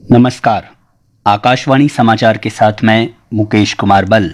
नमस्कार। आकाशवाणी समाचार के साथ मैं मुकेश कुमार बल।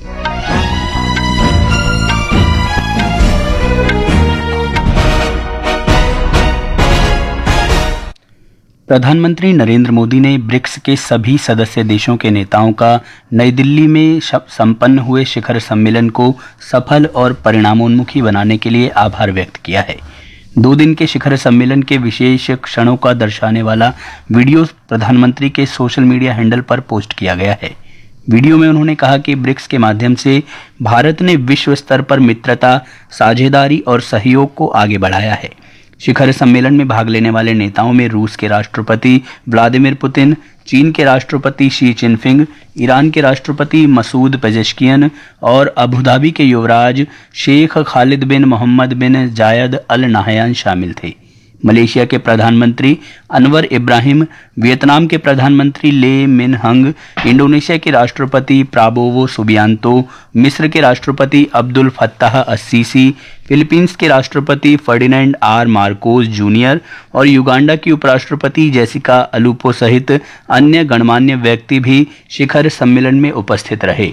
प्रधानमंत्री नरेंद्र मोदी ने ब्रिक्स के सभी सदस्य देशों के नेताओं का नई दिल्ली में संपन्न हुए शिखर सम्मेलन को सफल और परिणामोन्मुखी बनाने के लिए आभार व्यक्त किया है। 2 दिन के शिखर सम्मेलन के विशेष क्षणों का दर्शाने वाला वीडियो प्रधानमंत्री के सोशल मीडिया हैंडल पर पोस्ट किया गया है। वीडियो में उन्होंने कहा कि ब्रिक्स के माध्यम से भारत ने विश्व स्तर पर मित्रता, साझेदारी और सहयोग को आगे बढ़ाया है। शिखर सम्मेलन में भाग लेने वाले नेताओं में रूस के राष्ट्रपति व्लादिमीर पुतिन, चीन के राष्ट्रपति शी चिनफिंग, ईरान के राष्ट्रपति मसूद पेजेश्कियन और अबुधाबी के युवराज शेख खालिद बिन मोहम्मद बिन जायद अल नाहयान शामिल थे। मलेशिया के प्रधानमंत्री अनवर इब्राहिम, वियतनाम के प्रधानमंत्री ले मिन हंग, इंडोनेशिया के राष्ट्रपति प्राबोवो सुबियांतो, मिस्र के राष्ट्रपति अब्दुल फत्ताह अस्सीसी, फिलीपींस के राष्ट्रपति फर्डिनेंड आर मार्कोस जूनियर और युगांडा की उपराष्ट्रपति जेसिका अलूपो सहित अन्य गणमान्य व्यक्ति भी शिखर सम्मेलन में उपस्थित रहे।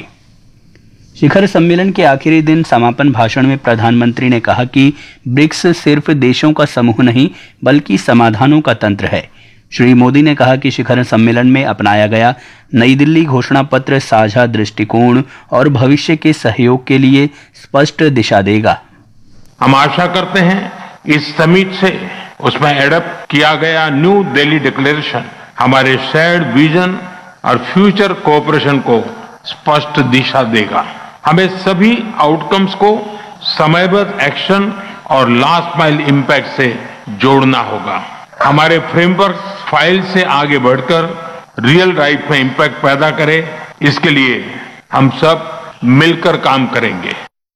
शिखर सम्मेलन के आखिरी दिन समापन भाषण में प्रधानमंत्री ने कहा कि ब्रिक्स सिर्फ देशों का समूह नहीं बल्कि समाधानों का तंत्र है। श्री मोदी ने कहा कि शिखर सम्मेलन में अपनाया गया नई दिल्ली घोषणा पत्र साझा दृष्टिकोण और भविष्य के सहयोग के लिए स्पष्ट दिशा देगा। हम आशा करते हैं इस समिट से उसमें एडप्ट किया गया न्यू दिल्ली डिक्लेरेशन हमारे शेयर्ड विजन और फ्यूचर कोऑपरेशन को स्पष्ट दिशा देगा। हमें सभी आउटकम्स को समयबद्ध एक्शन और लास्ट माइल इम्पैक्ट से जोड़ना होगा। हमारे फ्रेमवर्क फाइल से आगे बढ़कर रियल लाइफ में इम्पैक्ट पैदा करे, इसके लिए हम सब मिलकर काम करेंगे।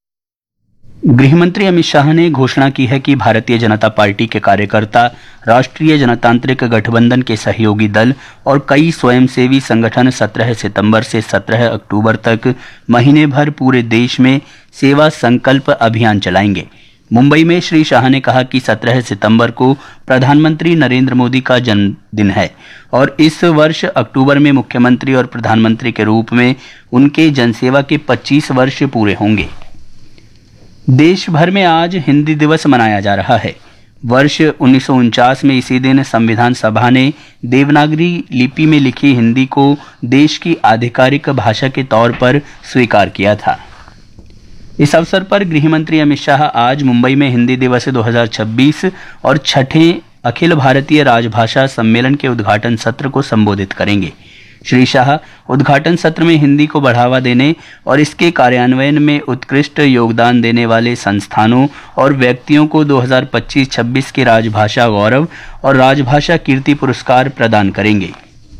गृहमंत्री अमित शाह ने घोषणा की है कि भारतीय जनता पार्टी के कार्यकर्ता, राष्ट्रीय जनतांत्रिक गठबंधन के सहयोगी दल और कई स्वयंसेवी संगठन 17 सितंबर से 17 अक्टूबर तक महीने भर पूरे देश में सेवा संकल्प अभियान चलाएंगे। मुंबई में श्री शाह ने कहा कि 17 सितंबर को प्रधानमंत्री नरेंद्र मोदी का जन्मदिन है और इस वर्ष अक्टूबर में मुख्यमंत्री और प्रधानमंत्री के रूप में उनके जनसेवा के 25 वर्ष पूरे होंगे। देश भर में आज हिंदी दिवस मनाया जा रहा है। वर्ष 1949 में इसी दिन संविधान सभा ने देवनागरी लिपि में लिखी हिंदी को देश की आधिकारिक भाषा के तौर पर स्वीकार किया था। इस अवसर पर गृहमंत्री अमित शाह आज मुंबई में हिंदी दिवस 2026 और 6ठे अखिल भारतीय राजभाषा सम्मेलन के उद्घाटन सत्र को संबोधित करेंगे। श्री शाह उद्घाटन सत्र में हिंदी को बढ़ावा देने और इसके कार्यान्वयन में उत्कृष्ट योगदान देने वाले संस्थानों और व्यक्तियों को 2025-26 के राजभाषा गौरव और राजभाषा कीर्ति पुरस्कार प्रदान करेंगे।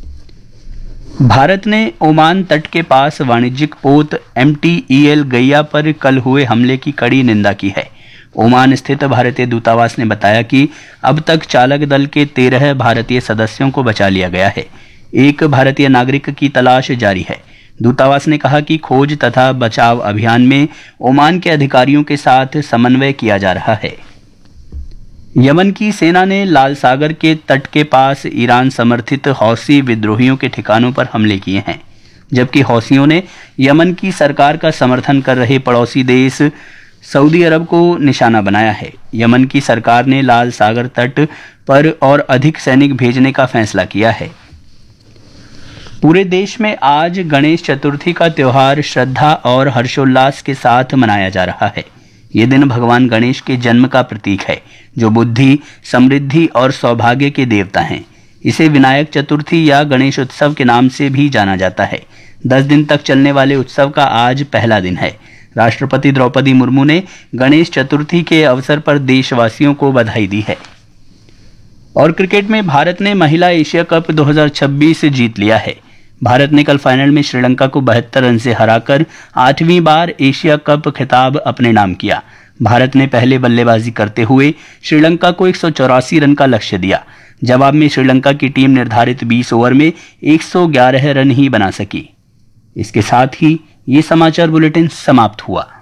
भारत ने ओमान तट के पास वाणिज्यिक पोत MTEL गैया पर कल हुए हमले की कड़ी निंदा की है। ओमान स्थित भारतीय दूतावास ने बताया कि अब तक चालक दल के 13 भारतीय सदस्यों को बचा लिया गया है। एक भारतीय नागरिक की तलाश जारी है। दूतावास ने कहा कि खोज तथा बचाव अभियान में ओमान के अधिकारियों के साथ समन्वय किया जा रहा है। यमन की सेना ने लाल सागर के तट के पास ईरान समर्थित हौसी विद्रोहियों के ठिकानों पर हमले किए हैं, जबकि हौसियों ने यमन की सरकार का समर्थन कर रहे पड़ोसी देश सऊदी अरब को निशाना बनाया है। यमन की सरकार ने लाल सागर तट पर और अधिक सैनिक भेजने का फैसला किया है। पूरे देश में आज गणेश चतुर्थी का त्योहार श्रद्धा और हर्षोल्लास के साथ मनाया जा रहा है। ये दिन भगवान गणेश के जन्म का प्रतीक है, जो बुद्धि, समृद्धि और सौभाग्य के देवता हैं। इसे विनायक चतुर्थी या गणेश उत्सव के नाम से भी जाना जाता है। 10 दिन तक चलने वाले उत्सव का आज पहला दिन है। राष्ट्रपति द्रौपदी मुर्मू ने गणेश चतुर्थी के अवसर पर देशवासियों को बधाई दी है। और क्रिकेट में भारत ने महिला एशिया कप 2026 जीत लिया है। भारत ने कल फाइनल में श्रीलंका को 72 रन से हराकर 8वीं बार एशिया कप खिताब अपने नाम किया। भारत ने पहले बल्लेबाजी करते हुए श्रीलंका को 184 रन का लक्ष्य दिया। जवाब में श्रीलंका की टीम निर्धारित 20 ओवर में 111 रन ही बना सकी। इसके साथ ही ये समाचार बुलेटिन समाप्त हुआ।